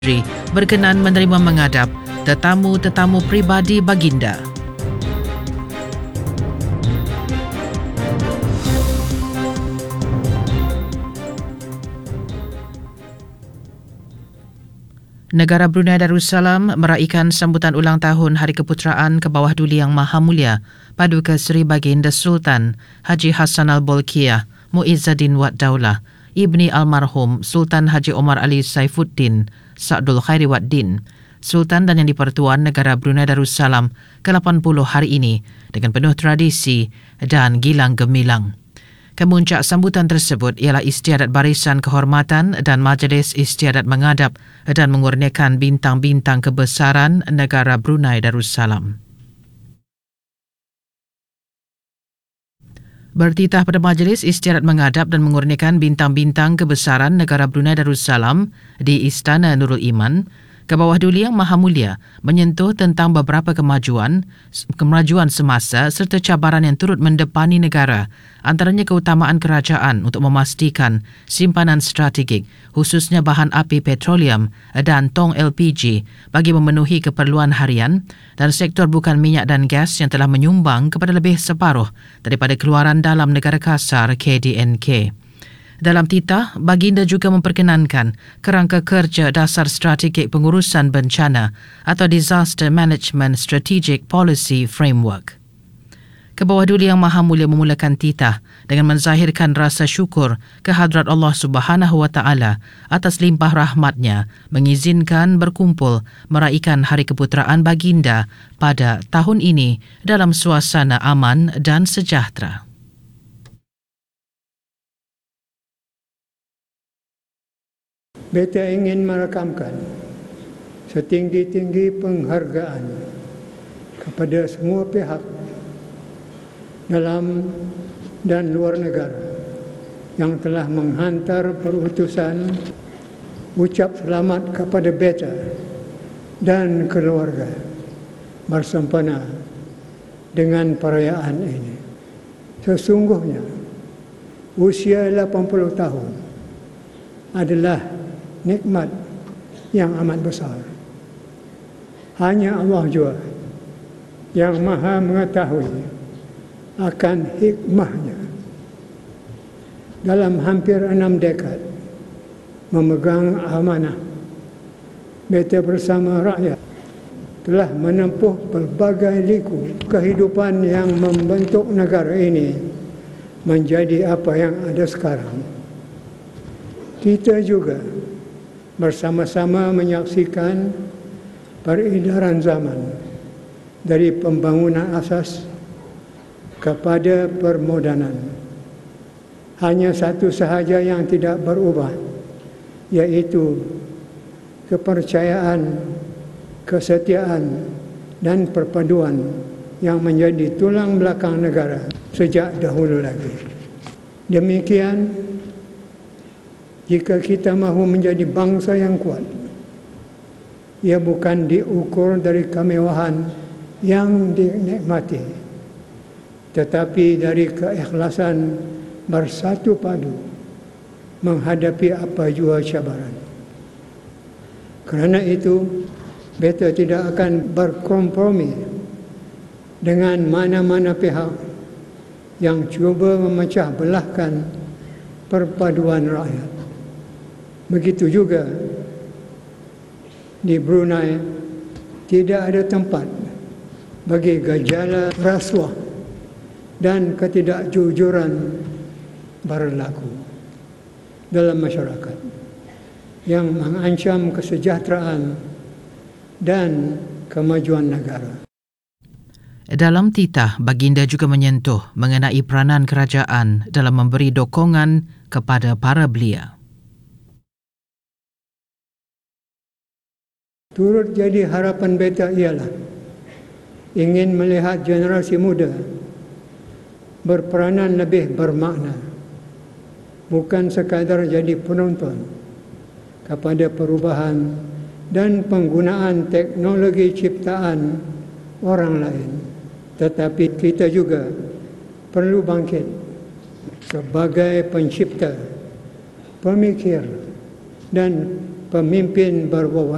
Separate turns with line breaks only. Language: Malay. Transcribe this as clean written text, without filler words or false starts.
berkenan menerima menghadap tetamu-tetamu pribadi baginda. Negara Brunei Darussalam meraihkan sambutan ulang tahun Hari Keputeraan ke bawah Duli Yang Maha Mulia Paduka Seri Baginda Sultan Haji Hassan Al-Bolkiah Muizzaddin Wad Daulah Ibni Almarhum Sultan Haji Omar Ali Saifuddin Sa'dul Khairi Wad Din, Sultan dan Yang di-Pertuan Negara Brunei Darussalam ke-80 hari ini dengan penuh tradisi dan gilang gemilang. Kemuncak sambutan tersebut ialah istiadat barisan kehormatan dan majlis istiadat menghadap dan mengurniakan bintang-bintang kebesaran Negara Brunei Darussalam. Bertitah pada majlis istiadat menghadap dan mengurniakan bintang-bintang kebesaran Negara Brunei Darussalam di Istana Nurul Iman, ke bawah Duli Yang Maha Mulia menyentuh tentang beberapa kemajuan semasa serta cabaran yang turut mendepani negara, antaranya keutamaan kerajaan untuk memastikan simpanan strategik khususnya bahan api petroleum dan tong LPG bagi memenuhi keperluan harian dan sektor bukan minyak dan gas yang telah menyumbang kepada lebih separuh daripada keluaran dalam negara kasar KDNK. Dalam titah, Baginda juga memperkenankan kerangka kerja dasar strategik pengurusan bencana atau Disaster Management Strategic Policy Framework. Ke bawah Duli Yang Maha Mulia memulakan titah dengan menzahirkan rasa syukur kehadrat Allah Subhanahu Wa Taala atas limpah rahmatnya mengizinkan berkumpul meraihkan Hari Keputeraan Baginda pada tahun ini dalam suasana aman dan sejahtera.
Beta ingin merakamkan setinggi-tinggi penghargaan kepada semua pihak dalam dan luar negara yang telah menghantar perutusan ucap selamat kepada beta dan keluarga bersempena dengan perayaan ini. Sesungguhnya usia 80 tahun adalah nikmat yang amat besar. Hanya Allah jua yang maha mengetahui akan hikmahnya. Dalam hampir 6 dekad memegang amanah, beta bersama rakyat telah menempuh pelbagai liku kehidupan yang membentuk negara ini menjadi apa yang ada sekarang. Kita juga bersama-sama menyaksikan peredaran zaman dari pembangunan asas kepada permodanan. Hanya satu sahaja yang tidak berubah, iaitu kepercayaan, kesetiaan dan perpaduan yang menjadi tulang belakang negara sejak dahulu lagi. Demikian, jika kita mahu menjadi bangsa yang kuat, ia bukan diukur dari kemewahan yang dinikmati, tetapi dari keikhlasan bersatu padu menghadapi apa jua cabaran. Kerana itu, beta tidak akan berkompromi dengan mana-mana pihak yang cuba memecah belahkan perpaduan rakyat. Begitu juga di Brunei tidak ada tempat bagi gejala rasuah dan ketidakjujuran berlaku dalam masyarakat yang mengancam kesejahteraan dan kemajuan negara.
Dalam titah, Baginda juga menyentuh mengenai peranan kerajaan dalam memberi dokongan kepada para belia.
Turut jadi harapan beta ialah ingin melihat generasi muda berperanan lebih bermakna, bukan sekadar jadi penonton kepada perubahan dan penggunaan teknologi ciptaan orang lain. Tetapi kita juga perlu bangkit sebagai pencipta, pemikir dan pemimpin berwawasan.